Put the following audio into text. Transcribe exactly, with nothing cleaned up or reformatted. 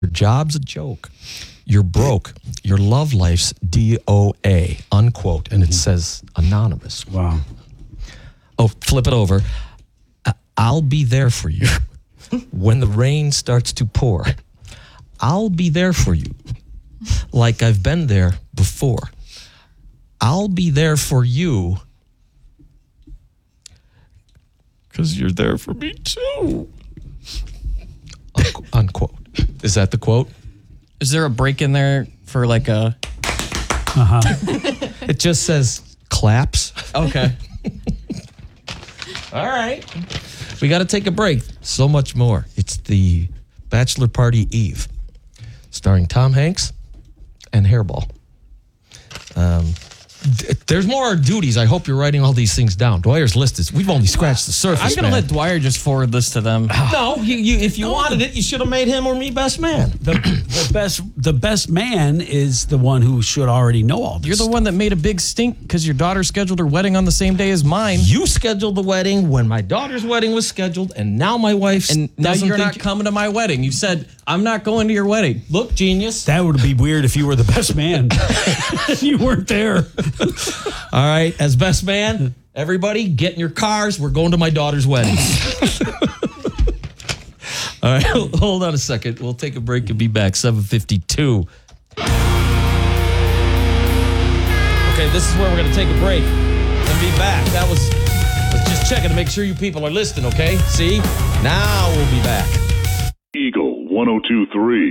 Your job's a joke. You're broke. Your love life's D O A, unquote. And it says anonymous. Wow. Oh, flip it over. I- I'll be there for you when the rain starts to pour. I'll be there for you like I've been there before. I'll be there for you because you're there for me too. Unqu- unquote. Is that the quote? Is there a break in there for like a... Uh-huh. It just says claps. Okay. All right. We got to take a break. So much more. It's the Bachelor Party Eve, starring Tom Hanks and Hairball. Um, th- there's more duties. I hope you're writing all these things down. Dwyer's list is, we've only scratched the surface, I'm going to man. let Dwyer just forward this to them. No, you, you, if you wanted it, you should have made him or me best man. The, the best the best man is the one who should already know all this. You're the one that made a big stink because your daughter scheduled her wedding on the same day as mine. You scheduled the wedding when my daughter's wedding was scheduled, and now my wife's. And now doesn't you're think not coming to my wedding. You said, I'm not going to your wedding. Look, genius. That would be weird if you were the best man. You weren't there. All right, as best man, everybody get in your cars. We're going to my daughter's wedding. All right, hold on a second. We'll take a break and be back. seven fifty-two. Okay, this is where we're going to take a break and be back. That was, was just checking to make sure you people are listening, okay? See? Now we'll be back. Eagle one oh two point three.